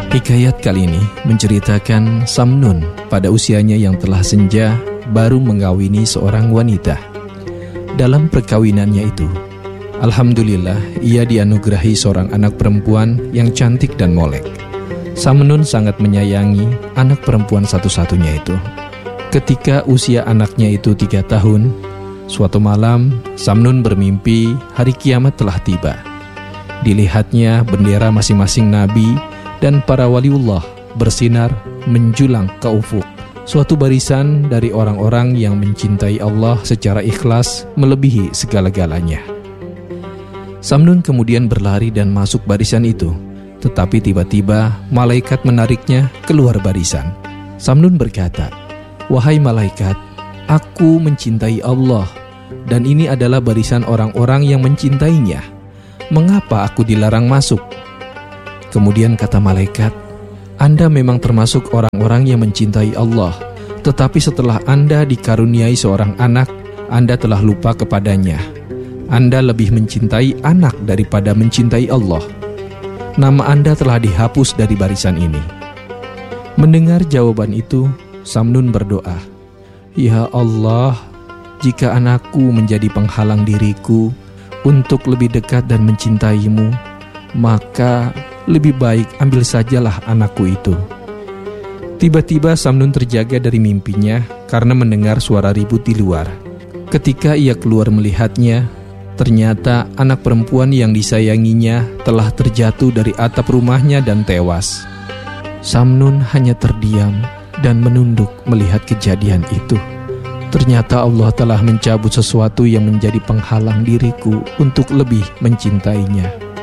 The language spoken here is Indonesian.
Hikayat kali ini menceritakan Samnun pada usianya yang telah senja baru mengawini seorang wanita. Dalam perkawinannya itu, alhamdulillah ia dianugerahi seorang anak perempuan yang cantik dan molek. Samnun sangat menyayangi anak perempuan satu-satunya itu. Ketika usia anaknya itu 3 tahun, suatu malam Samnun bermimpi hari kiamat telah tiba. Dilihatnya bendera masing-masing nabi dan para waliullah bersinar menjulang ke ufuk. Suatu barisan dari orang-orang yang mencintai Allah secara ikhlas melebihi segala-galanya. Samnun kemudian berlari dan masuk barisan itu. Tetapi tiba-tiba malaikat menariknya keluar barisan. Samnun berkata, "Wahai malaikat, aku mencintai Allah, dan ini adalah barisan orang-orang yang mencintainya. Mengapa aku dilarang masuk?" Kemudian kata malaikat, "Anda memang termasuk orang-orang yang mencintai Allah, tetapi setelah Anda dikaruniai seorang anak, Anda telah lupa kepadanya. Anda lebih mencintai anak daripada mencintai Allah. Nama Anda telah dihapus dari barisan ini." Mendengar jawaban itu, Samnun berdoa, "Ya Allah, jika anakku menjadi penghalang diriku untuk lebih dekat dan mencintaimu, maka lebih baik ambil sajalah anakku itu." Tiba-tiba Samnun terjaga dari mimpinya karena mendengar suara ribut di luar. Ketika ia keluar melihatnya, ternyata anak perempuan yang disayanginya telah terjatuh dari atap rumahnya dan tewas. Samnun hanya terdiam dan menunduk melihat kejadian itu. Ternyata Allah telah mencabut sesuatu yang menjadi penghalang diriku untuk lebih mencintainya.